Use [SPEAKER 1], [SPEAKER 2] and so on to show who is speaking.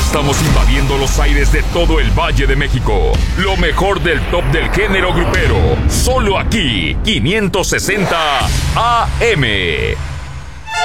[SPEAKER 1] Estamos invadiendo los aires de todo el Valle de México. Lo mejor del top del género grupero. Solo aquí, 560 AM.